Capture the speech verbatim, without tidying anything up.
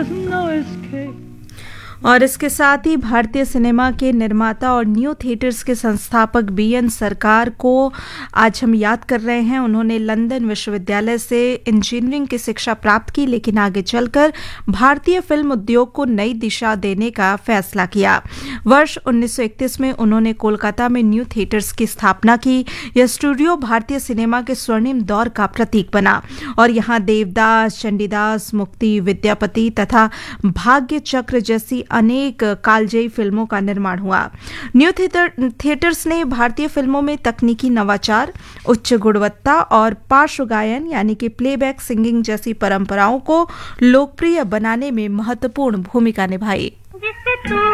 और इसके साथ ही भारतीय सिनेमा के निर्माता और न्यू थिएटर्स के संस्थापक बी एन सरकार को आज हम याद कर रहे हैं। उन्होंने लंदन विश्वविद्यालय से इंजीनियरिंग की शिक्षा प्राप्त की, लेकिन आगे चलकर भारतीय फिल्म उद्योग को नई दिशा देने का फैसला किया। वर्ष उन्नीस सौ इकतीस में उन्होंने कोलकाता में न्यू थिएटर्स की स्थापना की। यह स्टूडियो भारतीय सिनेमा के स्वर्णिम दौर का प्रतीक बना और यहाँ देवदास, चंडीदास, मुक्ति, विद्यापति तथा भाग्य चक्र जैसी अनेक कालजयी फिल्मों का निर्माण हुआ। न्यू थिएटर थिएटर्स ने भारतीय फिल्मों में तकनीकी नवाचार, उच्च गुणवत्ता और पार्श्व गायन यानी कि प्लेबैक सिंगिंग जैसी परंपराओं को लोकप्रिय बनाने में महत्वपूर्ण भूमिका निभाई।